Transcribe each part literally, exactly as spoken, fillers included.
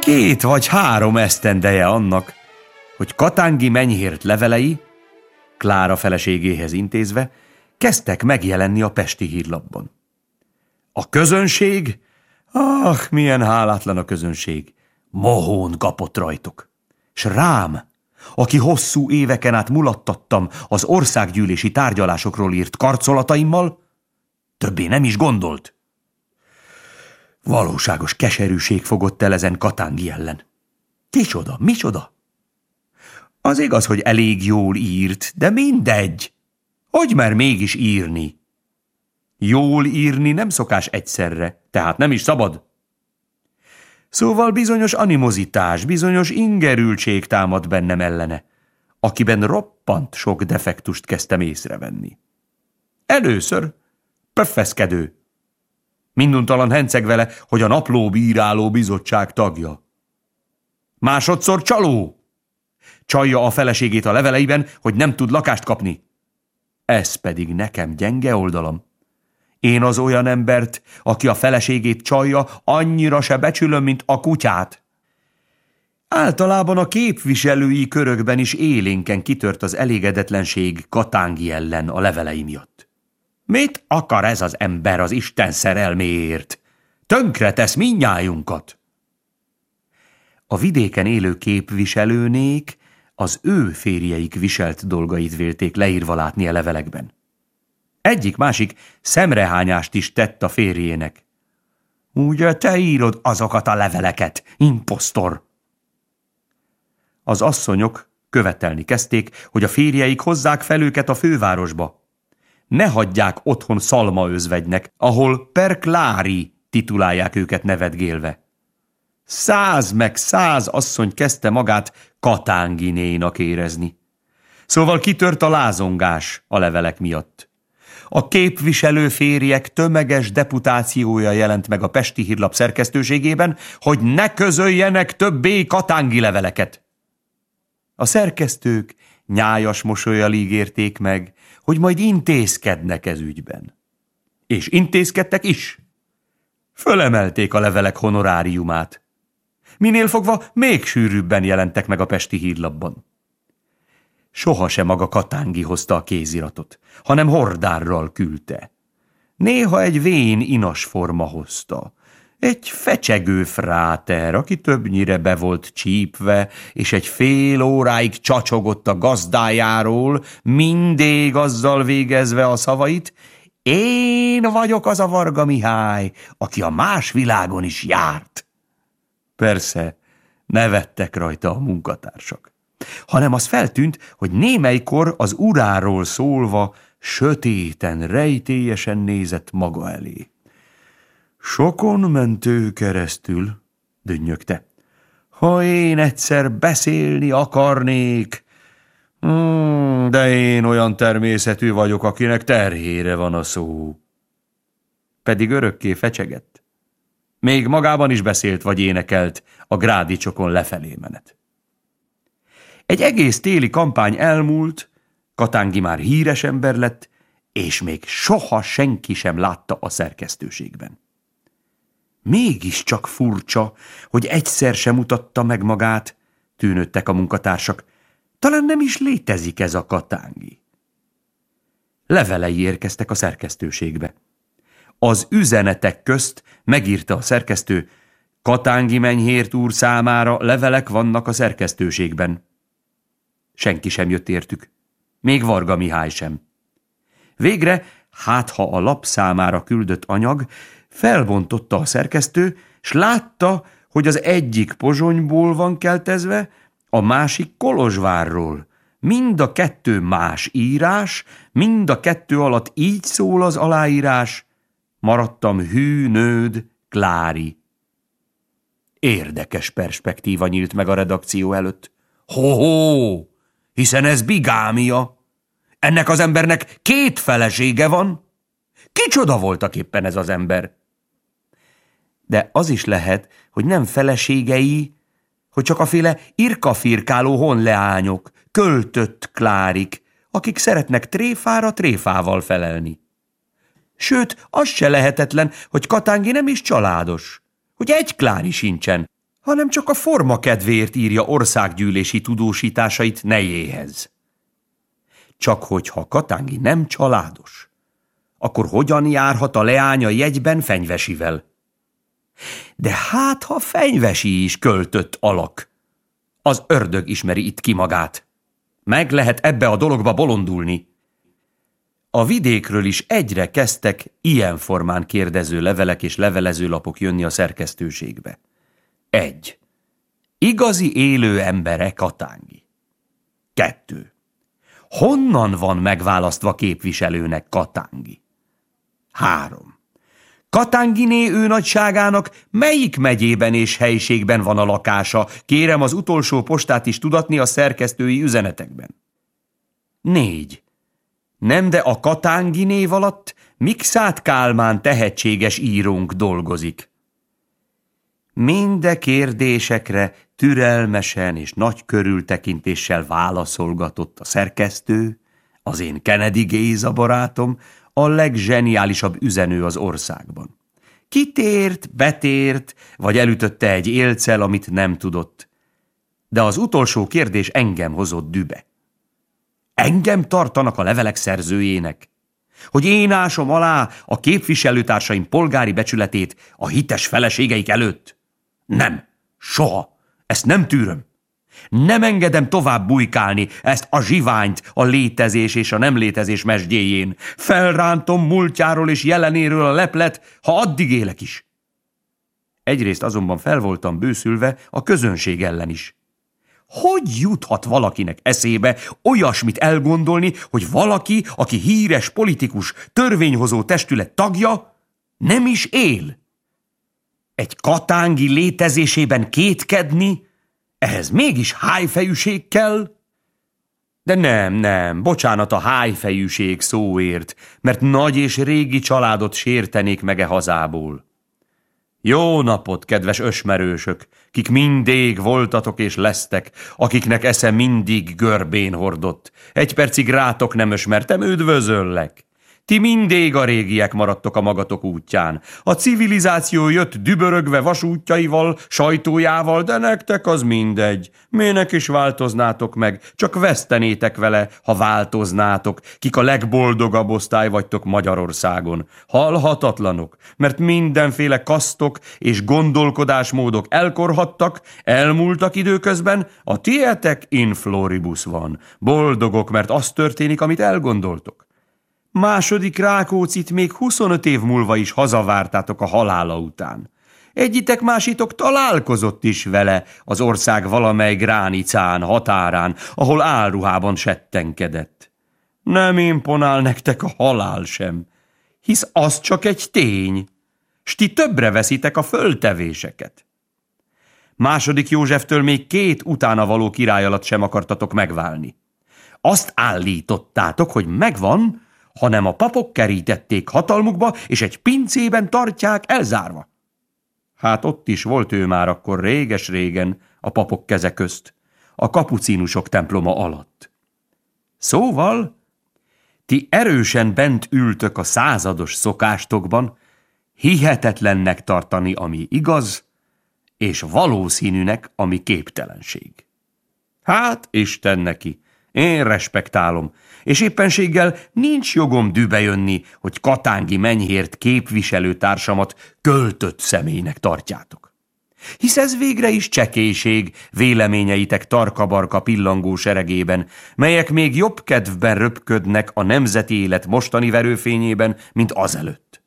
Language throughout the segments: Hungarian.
Két vagy három esztendeje annak, hogy Katángi Menyhért levelei, Klára feleségéhez intézve, kezdtek megjelenni a Pesti Hírlapban. A közönség, ah, milyen hálátlan a közönség, mohón kapott rajtuk. S rám, aki hosszú éveken át mulattattam az országgyűlési tárgyalásokról írt karcolataimmal, többé nem is gondolt. Valóságos keserűség fogott el ezen Katángi ellen. Kicsoda, micsoda? Az igaz, hogy elég jól írt, de mindegy. Hogy mer mégis írni? Jól írni nem szokás egyszerre, tehát nem is szabad. Szóval bizonyos animozitás, bizonyos ingerültség támad bennem ellene, akiben roppant sok defektust kezdtem észrevenni. Először pöffeszkedő. Minduntalan henceg vele, hogy a Napló Bíráló Bizottság tagja. Másodszor csaló. Csalja a feleségét a leveleiben, hogy nem tud lakást kapni. Ez pedig nekem gyenge oldalam. Én az olyan embert, aki a feleségét csalja, annyira se becsülöm, mint a kutyát. Általában a képviselői körökben is élénken kitört az elégedetlenség Katángi ellen a levelei miatt. Mit akar ez az ember az Isten szerelméért? Tönkretesz mindnyájunkat. A vidéken élő képviselőnék az ő férjeik viselt dolgait vélték leírva látni a levelekben. Egyik-másik szemrehányást is tett a férjének. Ugye te írod azokat a leveleket, imposztor? Az asszonyok követelni kezdték, hogy a férjeik hozzák fel őket a fővárosba. Ne hagyják otthon szalmaözvegynek, ahol per Klári titulálják őket nevetgélve. Száz meg száz asszony kezdte magát Katánginénak érezni. Szóval kitört a lázongás a levelek miatt. A képviselő férjek tömeges deputációja jelent meg a Pesti Hírlap szerkesztőségében, hogy ne közöljenek többé Katángi leveleket. A szerkesztők nyájas mosollyal ígérték meg, hogy majd intézkednek ez ügyben. És intézkedtek is. Fölemelték a levelek honoráriumát. Minél fogva még sűrűbben jelentek meg a Pesti Hírlapban. Sohasem maga Katángi hozta a kéziratot, hanem hordárral küldte. Néha egy vén inas forma hozta. Egy fecsegő fráter, aki többnyire be volt csípve, és egy fél óráig csacsogott a gazdájáról, mindig azzal végezve a szavait: én vagyok az a Varga Mihály, aki a más világon is járt. Persze, nevettek rajta a munkatársak, hanem az feltűnt, hogy némelykor az uráról szólva sötéten, rejtélyesen nézett maga elé. Sokon ment ő keresztül, dünnyögte. Ha én egyszer beszélni akarnék, hmm, de én olyan természetű vagyok, akinek terhére van a szó. Pedig örökké fecsegett. Még magában is beszélt vagy énekelt a Grádicsokon lefelé menet. Egy egész téli kampány elmúlt, Katángi már híres ember lett, és még soha senki sem látta a szerkesztőségben. Mégiscsak furcsa, hogy egyszer sem mutatta meg magát, tűnődtek a munkatársak. Talán nem is létezik ez a Katángi. Levelei érkeztek a szerkesztőségbe. Az üzenetek közt megírta a szerkesztő: Katángi Menyhért úr számára levelek vannak a szerkesztőségben. Senki sem jött értük, még Varga Mihály sem. Végre, hát ha a lap számára küldött anyag, felbontotta a szerkesztő, s látta, hogy az egyik Pozsonyból van keltezve, a másik Kolozsvárról. Mind a kettő más írás, mind a kettő alatt így szól az aláírás: maradtam hű nőd, Klári. Érdekes perspektíva nyílt meg a redakció előtt. Ho-ho, hiszen ez bigámia. Ennek az embernek két felesége van. Kicsoda voltak éppen ez az ember? De az is lehet, hogy nem feleségei, hogy csak a féle irkafirkáló honleányok, költött Klárik, akik szeretnek tréfára tréfával felelni. Sőt, az se lehetetlen, hogy Katángi nem is családos, hogy egy Klári sincsen, hanem csak a forma kedvéért írja országgyűlési tudósításait nejéhez. Csak hogyha Katángi nem családos, akkor hogyan járhat a leánya jegyben Fenyvesivel? De hát, ha Fenyvesi is költött alak, az ördög ismeri itt ki magát. Meg lehet ebbe a dologba bolondulni. A vidékről is egyre kezdtek ilyen formán kérdező levelek és levelezőlapok jönni a szerkesztőségbe. Egy. Igazi élő embere Katángi. Kettő. Honnan van megválasztva képviselőnek Katángi? Három. Katánginé ő nagyságának melyik megyében és helyiségben van a lakása? Kérem az utolsó postát is tudatni a szerkesztői üzenetekben. Négy. Nem, de a Katángi név alatt Mikszát Kálmán tehetséges írónk dolgozik. Minde kérdésekre türelmesen és nagy körültekintéssel válaszolgatott a szerkesztő, az én Kennedy Géza barátom, a legzseniálisabb üzenő az országban. Kitért, betért, vagy elütötte egy élccel, amit nem tudott. De az utolsó kérdés engem hozott dübe. Engem tartanak a levelek szerzőjének, hogy én ásom alá a képviselőtársaim polgári becsületét a hites feleségeik előtt? Nem, soha, ezt nem tűröm. Nem engedem tovább bujkálni ezt a zsiványt a létezés és a nem létezés mesdjéjén. Felrántom múltjáról és jelenéről a leplet, ha addig élek is. Egyrészt azonban fel voltam bőszülve a közönség ellen is. Hogy juthat valakinek eszébe olyasmit elgondolni, hogy valaki, aki híres politikus, törvényhozó testület tagja, nem is él? Egy Katángi létezésében kétkedni, ehhez mégis hájfejűség kell? De nem, nem, bocsánat a hájfejűség szóért, mert nagy és régi családot sértenék meg e hazából. Jó napot, kedves ösmerősök, kik mindig voltatok és lesztek, akiknek esze mindig görbén hordott. Egy percig rátok nem ösmertem, üdvözöllek. Ti mindig a régiek maradtok a magatok útján. A civilizáció jött dübörögve vasútjaival, sajtójával, de nektek az mindegy. Mének is változnátok meg, csak vesztenétek vele, ha változnátok, kik a legboldogabb osztály vagytok Magyarországon. Halhatatlanok, mert mindenféle kasztok és gondolkodásmódok elkorhattak, elmúltak időközben, a tietek in floribus van. Boldogok, mert az történik, amit elgondoltok. Második Rákóczit még huszonöt év múlva is hazavártátok a halála után. Egyitek másitok találkozott is vele az ország valamely gránicán, határán, ahol álruhában settenkedett. Nem imponál nektek a halál sem, hisz az csak egy tény, s ti többre veszitek a föltevéseket. Második Józseftől még két utána való király alatt sem akartatok megválni. Azt állítottátok, hogy megvan, hanem a papok kerítették hatalmukba, és egy pincében tartják elzárva. Hát ott is volt ő már akkor réges-régen a papok keze közt, a kapucinusok temploma alatt. Szóval, ti erősen bent ültök a százados szokástokban, hihetetlennek tartani, ami igaz, és valószínűnek, ami képtelenség. Hát, Isten neki! Én respektálom, és éppenséggel nincs jogom dübe jönni, hogy Katángi menyhért képviselőtársamat költött személynek tartjátok. Hisz ez végre is csekélység véleményeitek tarka-barka pillangó seregében, melyek még jobb kedvben röpködnek a nemzeti élet mostani verőfényében, mint azelőtt.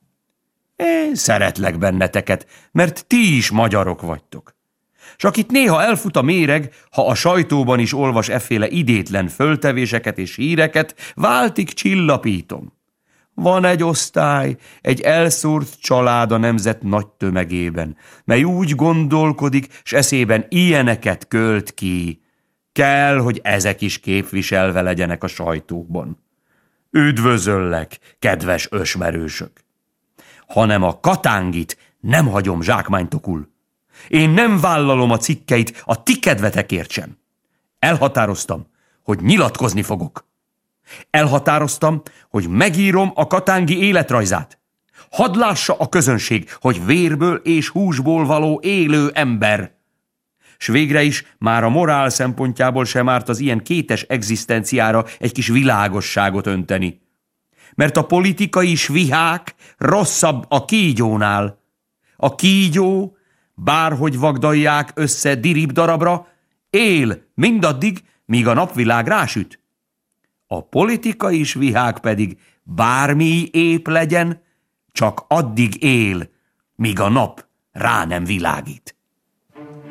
Én szeretlek benneteket, mert ti is magyarok vagytok. S akit néha elfut a méreg, ha a sajtóban is olvas efféle idétlen föltevéseket és híreket, váltig csillapítom. Van egy osztály, egy elszórt család a nemzet nagy tömegében, mely úgy gondolkodik, s eszében ilyeneket költ ki. Kell, hogy ezek is képviselve legyenek a sajtóban. Üdvözöllek, kedves ösmerősök! Hanem a Katángit nem hagyom zsákmánytokul. Én nem vállalom a cikkeit a ti kedvetekért sem. Elhatároztam, hogy nyilatkozni fogok. Elhatároztam, hogy megírom a Katángi életrajzát. Hadd lássa a közönség, hogy vérből és húsból való élő ember. s végre is már a morál szempontjából sem árt az ilyen kétes egzisztenciára egy kis világosságot önteni. Mert a politikai svihák rosszabb a kígyónál. A kígyó, bárhogy vagdalják össze dirib darabra, él mindaddig, míg a napvilág rásüt. A politikai svihák pedig bármi épp legyen, csak addig él, míg a nap rá nem világít.